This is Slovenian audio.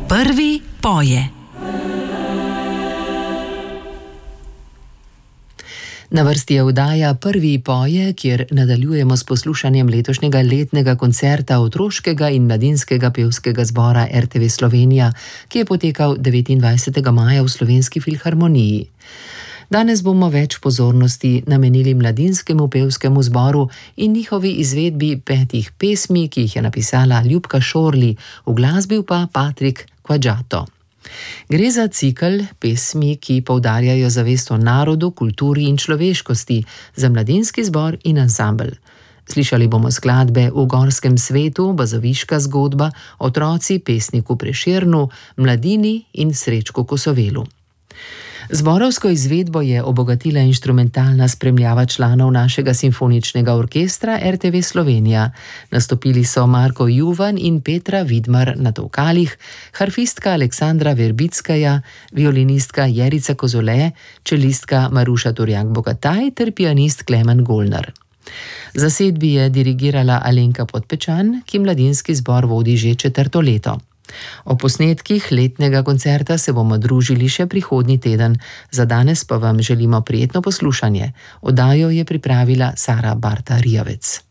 Prvi poje. Na vrsti je oddaja Prvi poje, kjer nadaljujemo s poslušanjem letošnjega letnega koncerta otroškega in mladinskega pevskega zbora RTV Slovenija, ki je potekal 29. maja v Slovenski filharmoniji. Danes bomo več pozornosti namenili mladinskemu pevskemu zboru in njihovi izvedbi 5 pesmi, ki jih je napisala Ljubka Šorli, uglasbil pa Patrik Kvadžato. Gre za cikel pesmi, ki poudarjajo zavest o narodu, kulturi in človeškosti, za mladinski zbor in ansambel. Slišali bomo skladbe V gorskem svetu, Bazoviška zgodba, Otroci, pesniku Prešernu, Mladini in Srečku Kosovelu. Zborovsko izvedbo je obogatila inštrumentalna spremljava članov našega simfoničnega orkestra RTV Slovenija. Nastopili so Marko Juvan in Petra Vidmar na tolkalih, harfistka Aleksandra Verbickaja, violinistka Jerica Kozole, čelistka Maruša Turjak-Bogataj ter pianist Klemen Golnar. Zasedbi je dirigirala Alenka Podpečan, ki mladinski zbor vodi že 4. leto. O posnetkih letnega koncerta se bomo družili še prihodnji teden, za danes pa vam želimo prijetno poslušanje. Oddajo je pripravila Sara Barta Rijavec.